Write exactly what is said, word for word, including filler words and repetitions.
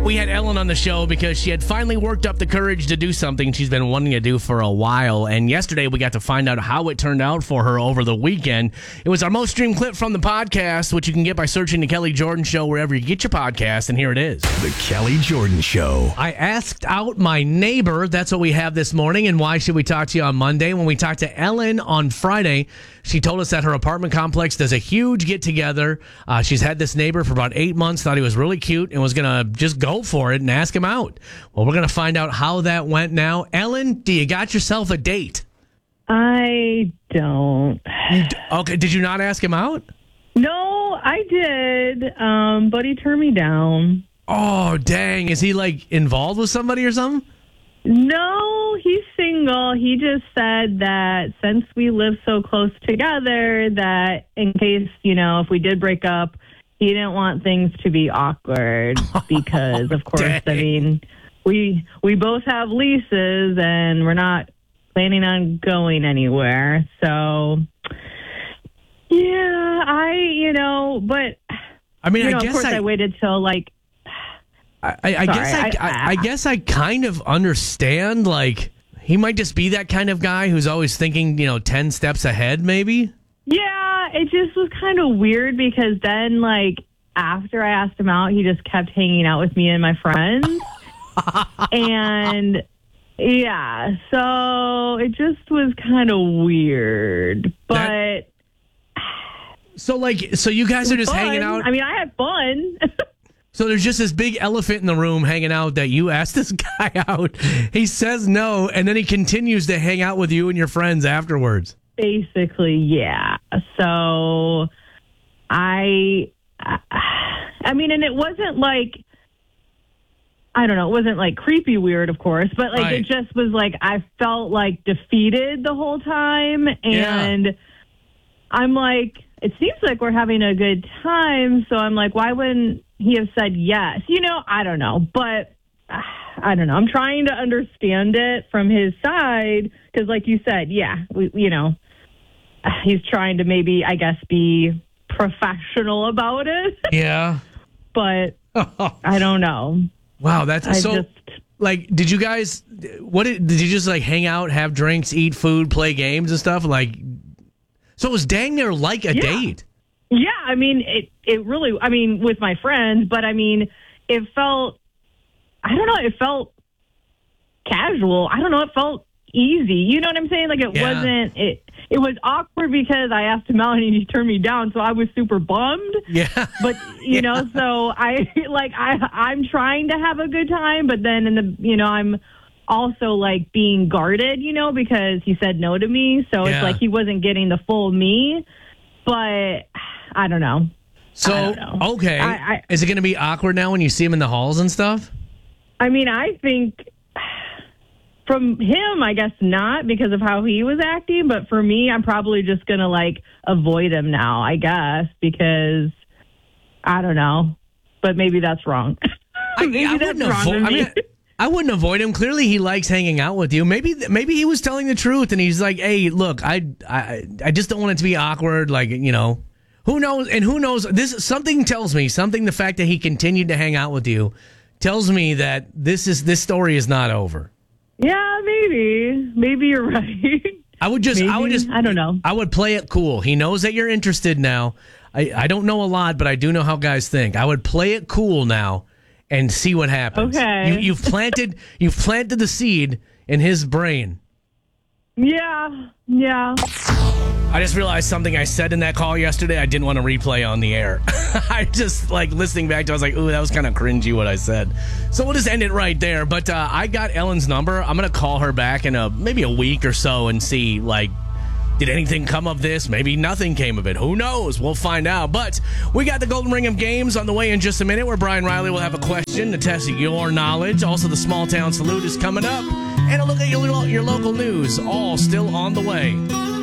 We had Ellen on the show because she had finally worked up the courage to do something she's been wanting to do for a while. And yesterday we got to find out how it turned out for her over the weekend. It was our most streamed clip from the podcast, which you can get by searching The Kelly Jordan Show wherever you get your podcast. And here it is. The Kelly Jordan Show. I asked out my neighbor. That's what we have this morning. And why should we talk to you on Monday? When we talked to Ellen on Friday, she told us that her apartment complex does a huge get-together. Uh, she's had this neighbor for about eight months, thought he was really cute, and was going to just go for it and ask him out. Well, we're going to find out how that went now. Ellen, do you got yourself a date? I don't. You d- okay, did you not ask him out? No, I did, um, but he turned me down. Oh, dang. Is he, like, involved with somebody or something? No, he's single. He just said that since we live so close together, that in case, you know, if we did break up, he didn't want things to be awkward because, of course, Dang. I mean, we we both have leases and we're not planning on going anywhere. So, yeah, I, you know, but, I mean, you I know, guess of course I, I waited till, like, I, I, I guess I, Sorry, I, I- I guess I kind of understand, like, he might just be that kind of guy who's always thinking, you know, ten steps ahead, maybe. yeah, it just was kind of weird because then, like, after I asked him out, he just kept hanging out with me and my friends. And, yeah, so it just was kind of weird. But That- So, like, so you guys are just fun. hanging out. I mean, I had fun. So there's just this big elephant in the room hanging out that you asked this guy out. He says no, and then he continues to hang out with you and your friends afterwards. Basically, yeah. So I, I mean, and it wasn't like, I don't know, it wasn't like creepy weird, of course, but like Right. it just was like I felt like defeated the whole time. And Yeah. I'm like, it seems like we're having a good time. So I'm like, why wouldn't he have said yes? You know, I don't know. But uh, I don't know. I'm trying to understand it from his side because, like you said, yeah, we, you know, he's trying to maybe, I guess, be professional about it. Yeah. But I don't know. Wow, that's I so. just, Like, did you guys? What did, did you just like hang out, have drinks, eat food, play games and stuff? Like, so it was dang near like a Yeah. date. yeah, I mean, it, it really, I mean, with my friends, but I mean, it felt, I don't know, it felt casual. I don't know, it felt easy. You know what I'm saying? Like, it Yeah. wasn't, it, it was awkward because I asked him out and he turned me down, so I was super bummed. Yeah. But you know, so I like I I'm trying to have a good time, but then in the you know I'm also like being guarded, you know, because he said no to me, so Yeah. it's like he wasn't getting the full me. But I don't know. So I don't know. okay, I- I- is it going to be awkward now when you see him in the halls and stuff? I mean, I think from him, I guess not because of how he was acting, but for me, I'm probably just gonna like avoid him now, I guess, because I don't know, but maybe that's wrong. I, maybe I that's wouldn't wrong avo- of I me. mean, I wouldn't avoid him. Clearly, he likes hanging out with you. Maybe, maybe he was telling the truth, and he's like, "Hey, look, I, I, I just don't want it to be awkward. Like, you know, who knows? And who knows? This something tells me something. The fact that he continued to hang out with you tells me that this is this story is not over. Yeah, maybe. Maybe you're right. I would just, I would Maybe. just, I don't know. I would play it cool. He knows that you're interested now. I, I don't know a lot, but I do know how guys think. I would play it cool now and see what happens. Okay. You, you've planted, you've planted the seed in his brain. Yeah, yeah. I just realized something I said in that call yesterday I didn't want to replay on the air. I just, like, listening back to it, I was like, ooh, that was kind of cringy what I said. So we'll just end it right there. But uh, I got Ellen's number. I'm going to call her back in a maybe a week or so and see, like, did anything come of this? Maybe nothing came of it. Who knows? We'll find out. But we got the Golden Ring of Games on the way in just a minute, where Brian Riley will have a question to test your knowledge. Also, the Small Town Salute is coming up. And a look at your, your local news, all still on the way.